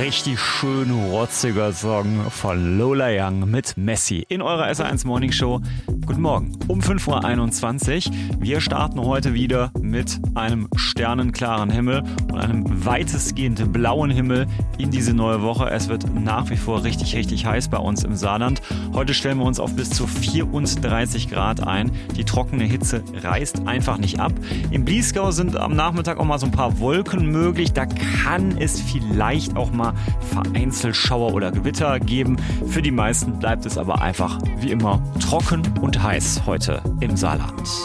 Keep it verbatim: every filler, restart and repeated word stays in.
richtig schön rotziger Song von Lola Young mit Messi in eurer S R eins Morning Show. Guten Morgen um fünf Uhr einundzwanzig. Wir starten heute wieder mit einem sternenklaren Himmel und einem weitestgehend blauen Himmel in diese neue Woche. Es wird nach wie vor richtig, richtig heiß bei uns im Saarland. Heute stellen wir uns auf bis zu vierunddreißig Grad ein. Die trockene Hitze reißt einfach nicht ab. Im Bliesgau sind am Nachmittag auch mal so ein paar Wolken möglich. Da kann es vielleicht auch mal vereinzelt Schauer oder Gewitter geben. Für die meisten bleibt es aber einfach wie immer trocken und heiß heute im Saarland.